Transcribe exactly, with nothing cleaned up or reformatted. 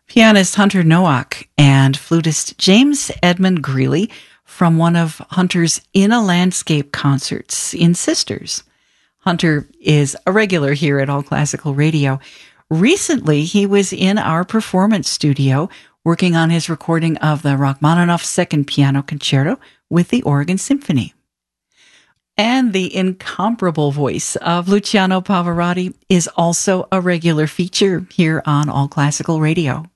Pianist Hunter Nowak and flutist James Edmund Greeley from one of Hunter's In a Landscape concerts in Sisters. Hunter is a regular here at All Classical Radio. Recently, he was in our performance studio working on his recording of the Rachmaninoff Second Piano Concerto with the Oregon Symphony. And the incomparable voice of Luciano Pavarotti is also a regular feature here on All Classical Radio.